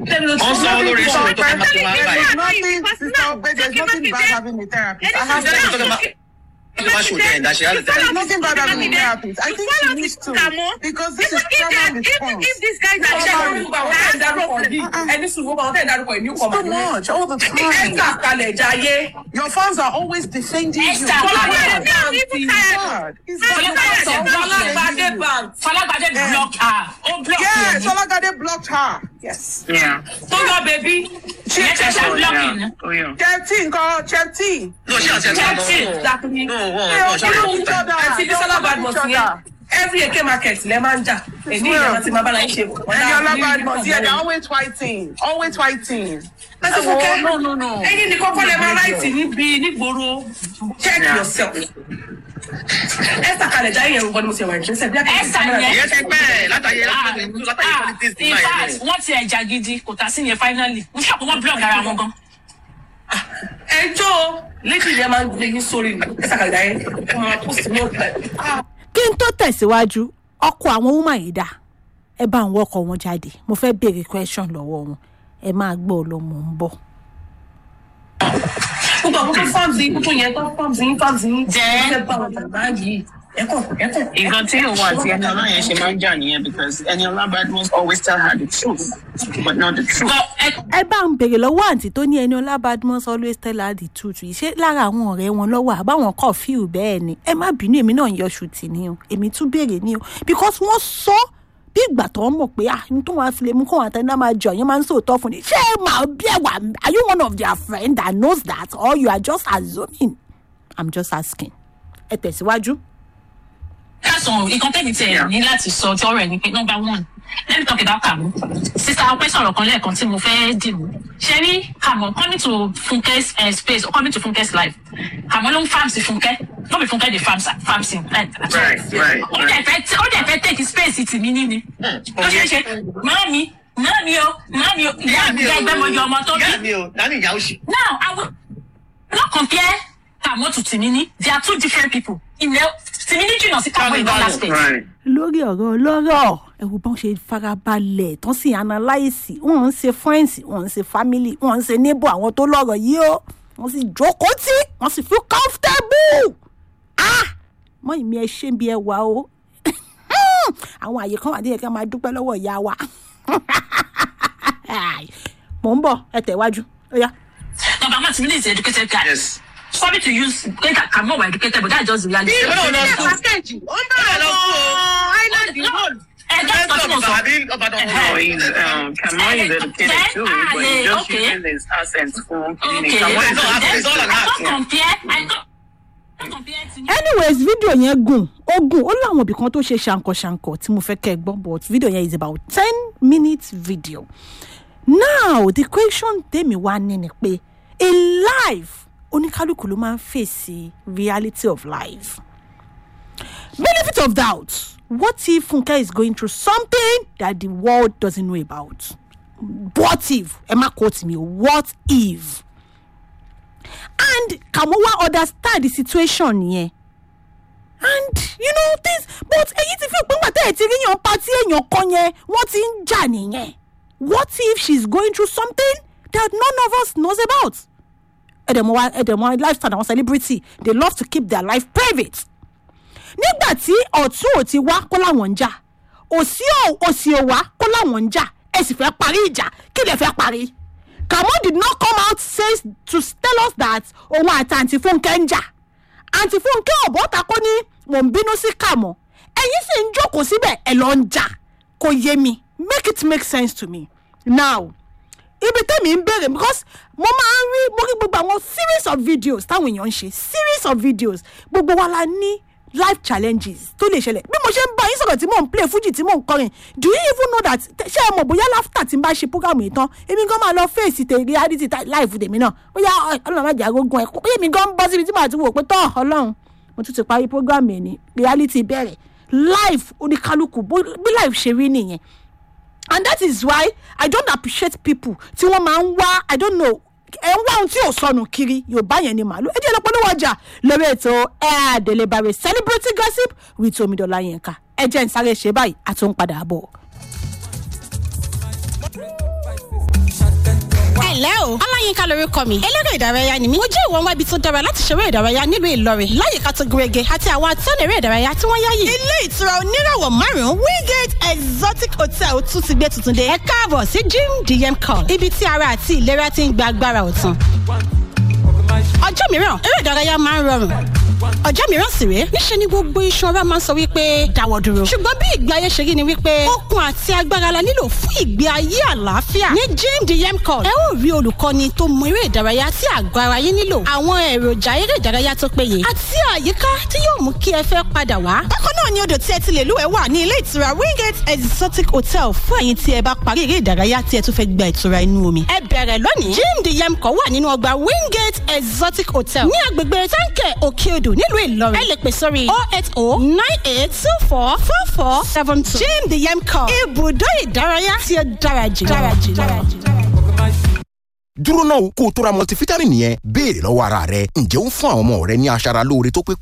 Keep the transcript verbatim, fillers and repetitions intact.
Also, olórí ṣòro tó kẹ́ máa fi wá báyìí. Nothing, sister, but there's nothing bad having a therapist. I have There's nothing bad having a therapist. I think she needs to, because this is trauma response. If these guys are sharing and this is what too much all the time. Your fans are always defending you. Falagbade blocked her. Oh, blocked Yeah, Solagade blocked her. Yes. Yeah. So your baby. She checked Oh, yeah. blocking. Oh, yeah. Chetty, call Chetty. No, she has said Exactly. no, no, They no, don't she know each has other. and see They this don't all know bad each must other. every eke market le manja eni ìyàwó ti máa bá láyé ṣe And you're bad must. Yeah, they're always fighting. Always fighting. That's okay. No, no, no. ẹyin ni kọ́kọ́ lè máa láìsí níbi nígboro check yourself. Esther kalẹ̀ jáde yẹn gbọ́dọ̀ mo ṣe wà ìṣẹ́sẹ̀ bí akẹ́kọ̀ọ́ Esther yẹn. Ìyẹn ti pẹ́ látàyè látàyè politics In fact, wọ́n ti ẹja gidi kò tà sí yẹn finally. Mo ṣàkóso wọ́n block ara wọn gan. ẹjọ́ lẹ́kì ni ẹ máa ń gbé yín sórí ni Esther kalẹ̀ jáde ẹ máa post ní ọ̀pẹ. kí n tó tẹ̀síwájú ọkọ̀ àwọn woman yìí dà ẹ bá ń wọkọ̀ wọn jáde mo fẹ́ béèrè question lọ́wọ́ wọn ẹ máa gbọ́ ọ lọ mò ń bọ̀. gbogbo àwọn tó fọ́ọ̀mù sí gbogbo yẹn tó fọ́ọ̀mù sí fọ́ọ̀mù sí Jẹ́. ẹ bá wọn bàbá yìí ẹ̀kọ́ ẹ̀kọ́. Nǹkan tí òun àti Eniola yẹn ṣe máa ń jà nìyẹn because Eniola Badmus always tell her the truth but not the truth. But ẹ ẹ bá ń béèrè lọ́wọ́ àǹtí tó ní Eniola Badmus always tell her the truth yìí ṣé lára àwọn ọ̀rẹ́ wọn lọ́wọ́ àbáwọn kọ̀ fíìl bẹ́ẹ̀ ni ẹ má bínú èmi náà ń yọ ṣùtì ni o èmi tún béèrè ni o because wọ́n sọ bí ìgbà tó ń mọ̀ pé ah ní tó wọn fi lè mú kó wọn àtẹnudá máa jọ yẹn máa ń sòótọ́ fún ni ṣé ẹ máa bí ẹ wà are you one of their friends that knows that or you are just assuming I'm just asking ẹ tẹ̀síwájú. káàsán nǹkan tẹ́mi tẹ̀ ní láti sọ ọjọ́ rẹ̀ ni pé number one let me talk about Kàmú sister ọpẹ́ sọ̀rọ̀ kan lẹ́ẹ̀kan tí mo fẹ́ dìbò ṣe rí Kàmú coming to Funke's uh, space or coming to Funke's life Kàmú ló ń farm sí Funke no be Funke dey farm farm sí. Right, right, ó dẹ̀ fẹ́ ó dẹ̀ fẹ́ take space ti mi ní ni ó ṣe é ṣe mami mami o mami o ìyá mi ẹgbẹ́ mo yọ ọmọ tó bí. Ìyá mi o, dání ìyá òṣì. Now, I will not compare Kamo to Timini. They are two different people. In the Timini jìnnà sí Kamo in that aspect. Right. lórí ọ̀rọ̀ ọlọ́rọ̀ ẹ̀wù bọ́n ṣe farabalẹ̀ tán sì analyse wọ́n ń ṣe friends wọ́n ń ṣe family wọ́n ń ṣe neighbor àwọn tó lọ́rọ̀ yìí ó wọ́n sì jókòó tí wọ́n sì feel comfortable ah mọ ìmí ẹ ṣe bí ẹ wà ó àwọn àyè kan wà díẹ̀ ká máa dúpẹ́ lọ́wọ́ ìyá wa mò ń bọ̀ ẹ tẹ̀wájú ó yá. No, but I'm Timini is an educated guy. Yes. Sorry to use Kamo were educated, but that's just the reality. No, no, no. And that's what I'm saying. No, he's um, Kamo is educated too, but he's just using his accent for Okay, meaning. Kamo is then not- it's all an I act, don't yeah. compare. I don't. I don't compare Timini. anyways video yẹn gùn ó gùn ó láwọn ibì kan tó ṣe ṣàǹkọṣàǹkọ tí mo fẹ́ kẹ́ ẹ gbọ́ but video yẹn is about ten minutes video now the question tèmi wá ní ni pé in life oníkálukú ló máa ń fèsì reality of life benefit of doubt what if Funke is going through something that the world doesn't know about what if ẹ má quote me what if and Kamowa understand the situation yẹn and you know things but èyí ti fi òpin gbàtẹ́ ẹ̀ ti rí yan pati èèyàn kan yẹn wọ́n ti ń jà nìyẹn what if she's going through something that none of us knows about ẹ̀dẹ̀mọ̀ ẹ̀dẹ̀mọ̀ lifestyle àwọn celebrity they love to keep their life private nígbà tí ọ̀tún ò ti wá kó láwọn ń jà òsì ò òsì ò wá kó láwọn ń jà ẹ sì fẹ́ parí ìjà kí lè fẹ́ parí Kamo did not come out says to tell us that òun àti àǹtí Fúnkẹ́ ń jà àǹtí Fúnkẹ́ ọ̀bọ̀ta kó ní mò ń bínú sí Kamo ẹ̀yin sì ń jókòó síbẹ̀ ẹ̀ lọ ń jà kò yé mi make it make sense to me now ibi tẹ́mi ń bèrè because mo máa ń rí mo rí gbogbo àwọn series of videos táwọn èèyàn ń ṣe series of videos gbogbo wa la ní life challenges tó lè ṣẹlẹ̀ bí mo ṣe ń bá yín sọ̀rọ̀ tí mò ń play Fuji tí mò ń kọrin do you even know that ṣé ẹ mọ̀ bóyá láfítà tí n bá ṣe program yìí tán èmi gan máa lọ fèsì tẹ reality life tèmi náà bóyá ọlọ́run má jẹ́ arógún ẹ̀ bóyá èmi gan bọ́ síbi tí màá ti wò pé tọ́ ọlọ́run mo tún ti parí program yìí ní reality bẹ̀rẹ̀ life oníkálukú bí life ṣe rí nìyẹn and that is why I don't appreciate people tí wọ́n máa ń wá I don't know ẹ ń wá ohun tí ò sọnù kiri Yorùbá yẹn ni màálù ẹ jẹ́ lọ́pọ̀ níwọ̀ ọjà lórí ètò Adelebare celebrity gossip with Omidola Yinka ẹ jẹ́ ń sáré ṣe báyìí àti òun padà bọ̀. ẹ̀lẹ́ o Ọláyínká lórúkọ mi eléré ìdárayá ni mí mo jẹ́ ìwọ̀n wá ibi tó dára láti ṣeré ìdárayá nílùú Ìlọrin láyìíká tó gúnrégé àti àwọn atọ́nà eré ìdárayá tí wọ́n yáyì. ilé ìtura oníràwọ̀ márùn-ún Wingate Exotic Hotel tún ti gbé tuntun dé ẹ káàbọ̀ sí Gym D M Call ibi tí ara àti ìlera ti ń gba agbára ọ̀tun. ọjọ́ mìíràn eré ìdárayá máa ń rọrùn ọjọ́ mìíràn sì rèé níṣẹ́ ni gbogbo iṣan ara máa ń sọ wípé dáwọ́ dúró ṣùgbọ́n bí ìgbé ayé ṣe rí ni wípé okun àti agbára la nílò fún ìgbé ayé àlàáfíà ní Gym D M Call ẹ ó rí olùkọ́ni tó mọ eré ìdárayá tí àgọ́ ara yín nílò àwọn èròjà eré ìdárayá tó péye àti àyíká tí yóò mú kí ẹ fẹ́ padà wá. bákan náà ni odò tí ẹ ti lè lúwẹ̀ẹ́ wà ní ilé ìtura Wingate Exotic Hotel fún ẹ̀yin tí ẹ bá parí eré ìdárayá tí ẹ tún fẹ́ gba ìtura inú omi. ẹ bẹ̀rẹ̀ lónìí Gym D M Call wà nínú ọgbà Wingate Exotic Hotel ní agbègbè táǹkẹ̀ òkè odò nílùú Ìlọrin ẹ lè pè sórí oh eight oh nine eight two four four four seven two. Gym D M Call ibùdó ìdárayá tí ó dára jù. dúró náà kó o tó ra multivitamin yẹn béèrè lọ́wọ́ ara rẹ ǹjẹ́ ó ń fún àwọn ọmọ rẹ ní aṣara lóore tó pé